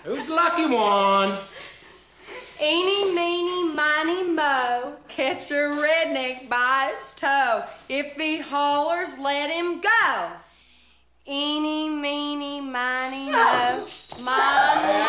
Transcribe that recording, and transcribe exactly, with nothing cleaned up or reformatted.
Who's the lucky one? Eeny, meeny, miny, mo, catch a redneck by his toe. If he hollers, let him go. Eeny, meeny, miny, mo, mama.